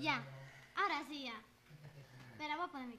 Ya, ahora sí ya. Espera, voy a poner mi...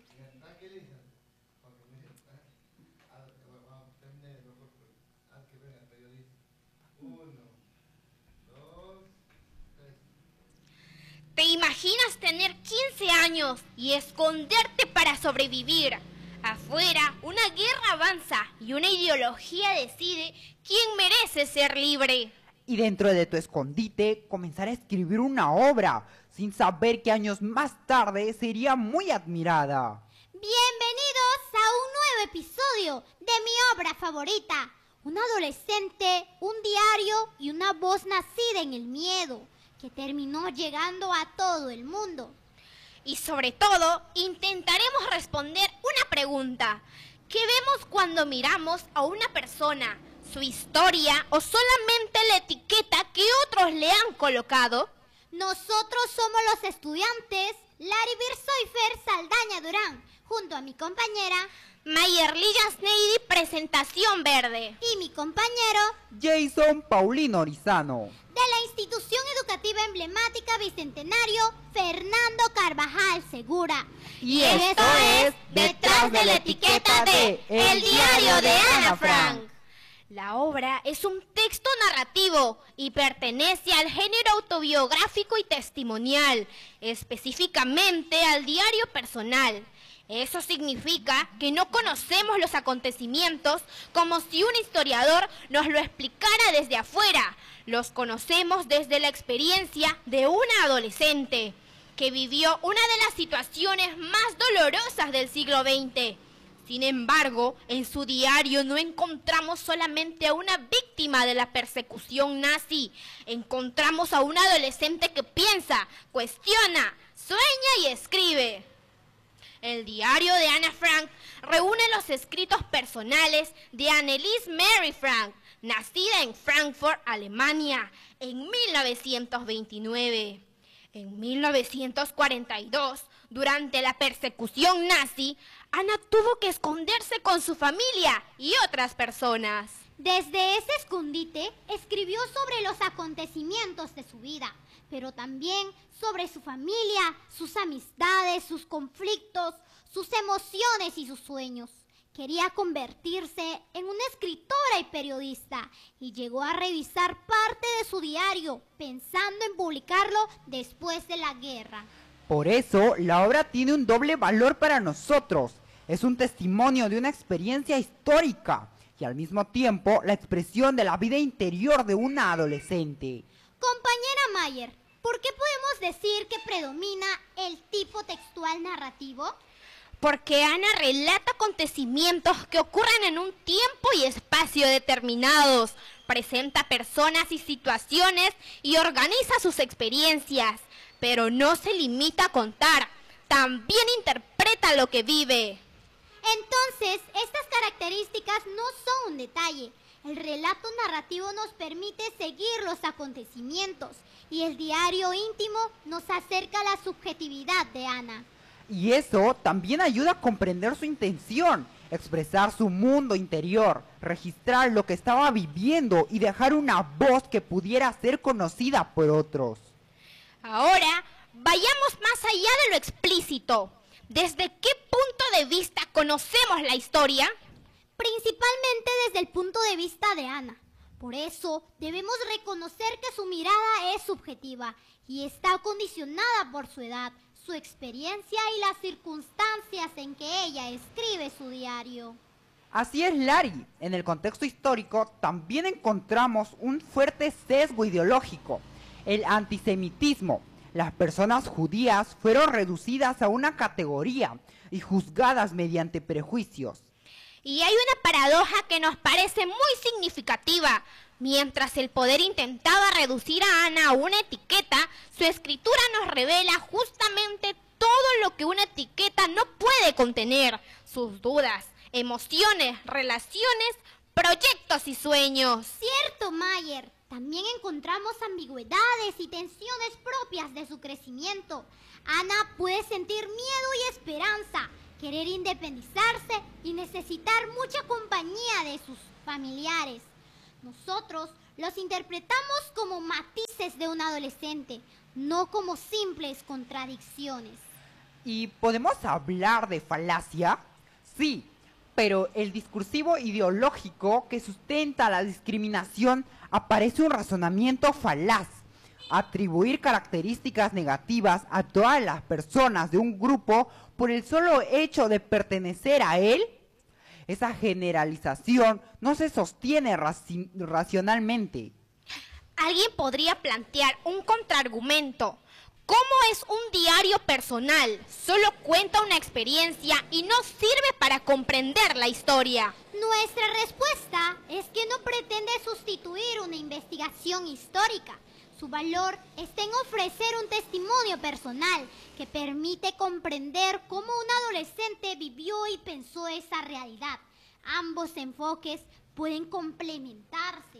¿Te imaginas tener 15 años y esconderte para sobrevivir? Afuera, una guerra avanza y una ideología decide quién merece ser libre. Y dentro de tu escondite comenzar a escribir una obra, sin saber que años más tarde sería muy admirada. Bienvenidos a un nuevo episodio de mi obra favorita. Un adolescente, un diario y una voz nacida en el miedo, que terminó llegando a todo el mundo. Y sobre todo, intentaremos responder una pregunta. ¿Qué vemos cuando miramos a una persona? ¿Su historia o solamente la etiqueta que otros le han colocado? Nosotros somos los estudiantes Laribir Soifer Saldaña Durán, junto a mi compañera Mayerly Yasneidi Presentación Verde y mi compañero Jason Paulino Orizano, de la Institución Educativa Emblemática Bicentenario Fernando Carvajal Segura. Y esto es Detrás de la Etiqueta de El Diario de Ana Frank. La obra es un texto narrativo y pertenece al género autobiográfico y testimonial, específicamente al diario personal. Eso significa que no conocemos los acontecimientos como si un historiador nos lo explicara desde afuera. Los conocemos desde la experiencia de una adolescente que vivió una de las situaciones más dolorosas del siglo XX. Sin embargo, en su diario no encontramos solamente a una víctima de la persecución nazi. Encontramos a una adolescente que piensa, cuestiona, sueña y escribe. El diario de Ana Frank reúne los escritos personales de Anneliese Mary Frank, nacida en Frankfurt, Alemania, en 1929. En 1942, durante la persecución nazi, Ana tuvo que esconderse con su familia y otras personas. Desde ese escondite escribió sobre los acontecimientos de su vida, pero también sobre su familia, sus amistades, sus conflictos, sus emociones y sus sueños. Quería convertirse en una escritora y periodista y llegó a revisar parte de su diario, pensando en publicarlo después de la guerra. Por eso, la obra tiene un doble valor para nosotros. Es un testimonio de una experiencia histórica y al mismo tiempo la expresión de la vida interior de una adolescente. Compañera Mayer, ¿por qué podemos decir que predomina el tipo textual narrativo? Porque Ana relata acontecimientos que ocurren en un tiempo y espacio determinados, presenta personas y situaciones y organiza sus experiencias, pero no se limita a contar, también interpreta lo que vive. Entonces, estas características no son un detalle. El relato narrativo nos permite seguir los acontecimientos y el diario íntimo nos acerca a la subjetividad de Ana. Y eso también ayuda a comprender su intención, expresar su mundo interior, registrar lo que estaba viviendo y dejar una voz que pudiera ser conocida por otros. Ahora, vayamos más allá de lo explícito. ¿Desde qué punto de vista conocemos la historia? Principalmente desde el punto de vista de Ana. Por eso, debemos reconocer que su mirada es subjetiva y está condicionada por su edad, su experiencia y las circunstancias en que ella escribe su diario. Así es, Lari. En el contexto histórico también encontramos un fuerte sesgo ideológico, el antisemitismo. Las personas judías fueron reducidas a una categoría y juzgadas mediante prejuicios. Y hay una paradoja que nos parece muy significativa. Mientras el poder intentaba reducir a Ana a una etiqueta, su escritura nos revela justamente todo lo que una etiqueta no puede contener: sus dudas, emociones, relaciones, proyectos y sueños. Cierto, Mayer. También encontramos ambigüedades y tensiones propias de su crecimiento. Ana puede sentir miedo y esperanza, querer independizarse y necesitar mucha compañía de sus familiares. Nosotros los interpretamos como matices necesidades de un adolescente, no como simples contradicciones. ¿Y podemos hablar de falacia? Sí, pero el discursivo ideológico que sustenta la discriminación aparece un razonamiento falaz. Atribuir características negativas a todas las personas de un grupo por el solo hecho de pertenecer a él, esa generalización no se sostiene racionalmente. Alguien podría plantear un contraargumento. ¿Cómo es un diario personal? Solo cuenta una experiencia y no sirve para comprender la historia. Nuestra respuesta es que no pretende sustituir una investigación histórica. Su valor está en ofrecer un testimonio personal que permite comprender cómo un adolescente vivió y pensó esa realidad. Ambos enfoques pueden complementarse.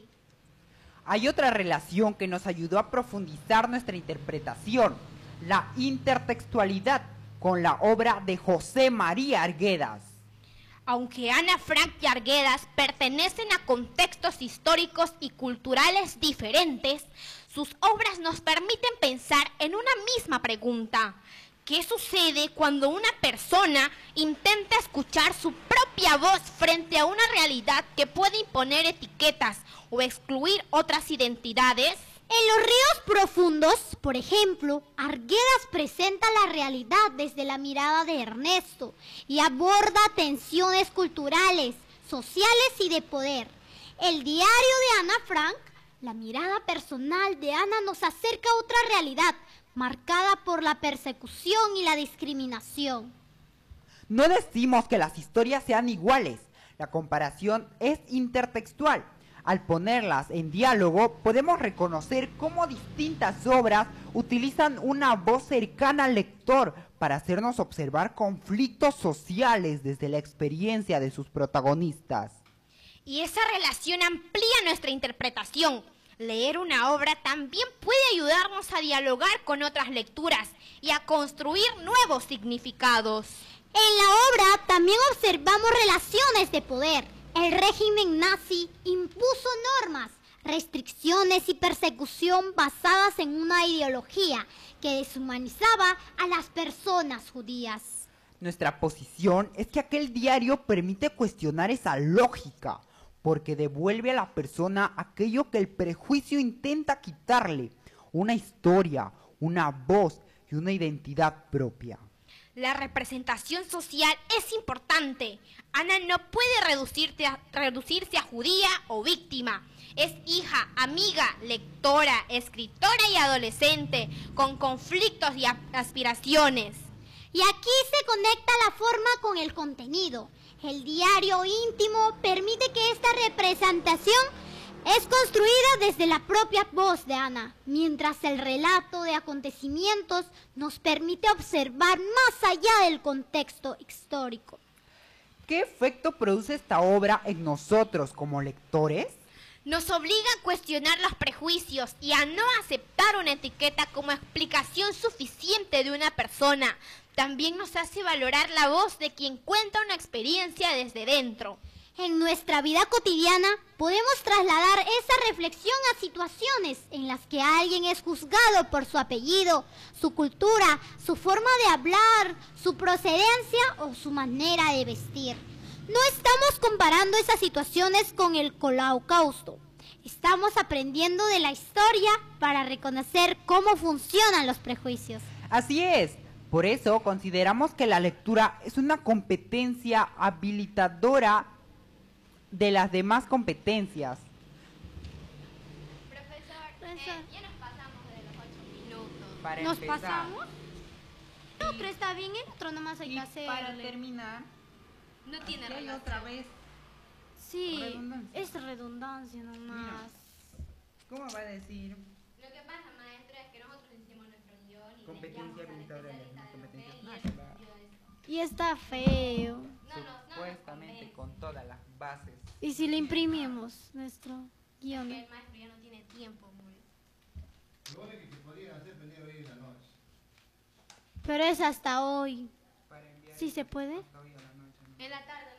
Hay otra relación que nos ayudó a profundizar nuestra interpretación, la intertextualidad, con la obra de José María Arguedas. Aunque Ana Frank y Arguedas pertenecen a contextos históricos y culturales diferentes, sus obras nos permiten pensar en una misma pregunta. ¿Qué sucede cuando una persona intenta escuchar su propia voz frente a una realidad que puede imponer etiquetas o excluir otras identidades? En Los ríos profundos, por ejemplo, Arguedas presenta la realidad desde la mirada de Ernesto y aborda tensiones culturales, sociales y de poder. El diario de Ana Frank, la mirada personal de Ana, nos acerca a otra realidad, marcada por la persecución y la discriminación. No decimos que las historias sean iguales, la comparación es intertextual. Al ponerlas en diálogo, podemos reconocer cómo distintas obras utilizan una voz cercana al lector para hacernos observar conflictos sociales desde la experiencia de sus protagonistas. Y esa relación amplía nuestra interpretación. Leer una obra también puede ayudarnos a dialogar con otras lecturas y a construir nuevos significados. En la obra también observamos relaciones de poder. El régimen nazi impuso normas, restricciones y persecución basadas en una ideología que deshumanizaba a las personas judías. Nuestra posición es que aquel diario permite cuestionar esa lógica, porque devuelve a la persona aquello que el prejuicio intenta quitarle, una historia, una voz y una identidad propia. La representación social es importante. Ana no puede reducirse a judía o víctima. Es hija, amiga, lectora, escritora y adolescente, con conflictos y aspiraciones. Y aquí se conecta la forma con el contenido. El diario íntimo permite que esta representación es construida desde la propia voz de Ana, mientras el relato de acontecimientos nos permite observar más allá del contexto histórico. ¿Qué efecto produce esta obra en nosotros como lectores? Nos obliga a cuestionar los prejuicios y a no aceptar una etiqueta como explicación suficiente de una persona. También nos hace valorar la voz de quien cuenta una experiencia desde dentro. En nuestra vida cotidiana podemos trasladar esa reflexión a situaciones en las que alguien es juzgado por su apellido, su cultura, su forma de hablar, su procedencia o su manera de vestir. No estamos comparando esas situaciones con el Holocausto. Estamos aprendiendo de la historia para reconocer cómo funcionan los prejuicios. Así es. Por eso consideramos que la lectura es una competencia habilitadora de las demás competencias. Profesor, ya nos pasamos de los 8 minutos. Para ¿Nos empezar, pasamos? El otro está bien, el otro nomás hay que hacerle. para terminar, No tiene aquí hay relación. otra vez. Sí, Redundancia. es redundancia nomás. ¿Cómo va a decir? Lo que pasa, maestra, es que nosotros hicimos nuestro guión y Competencia habilitadora de las competencias. Y está feo. Supuestamente con todas las bases. ¿Y si le imprimimos nuestro guión? El maestro ya no tiene tiempo, muy. Lo único que se podían hacer venir hoy en la noche. Pero es hasta hoy. Para enviar ¿Sí se puede? hoy a la noche, ¿no? En la tarde.